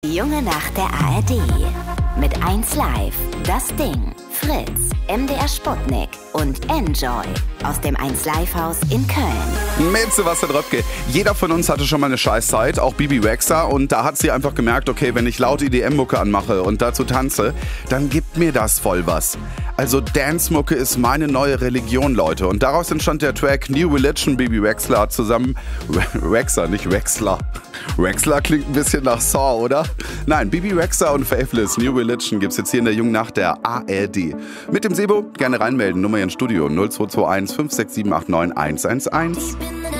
Die junge Nacht der ARD. Mit 1Live, Das Ding, Fritz, MDR Sputnik und Enjoy aus dem 1Live-Haus in Köln. Mit Sebastian Röpke. Jeder von uns hatte schon mal eine Scheißzeit, auch Bibi Rexha. Und da hat sie einfach gemerkt, okay, wenn ich laut EDM-Mucke anmache und dazu tanze, dann gibt mir das voll was. Also Dance-Mucke ist meine neue Religion, Leute. Und daraus entstand der Track New Religion. Bibi Rexha hat zusammen... Rexha, nicht Wexler. Wexler klingt ein bisschen nach Saw, oder? Nein, Bibi Rexha und Faithless New Religion gibt's jetzt hier in der jungen Nacht der ARD. Mit dem Sebo gerne reinmelden. Nummer hier ins Studio 0221 56789 111.